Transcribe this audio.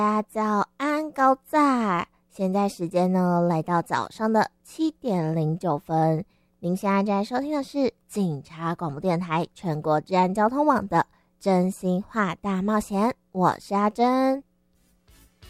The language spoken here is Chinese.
大家早安，高在！现在时间呢，来到早上的7:09。您现在在收听的是警察广播电台全国治安交通网的真心话大冒险，我是阿珍。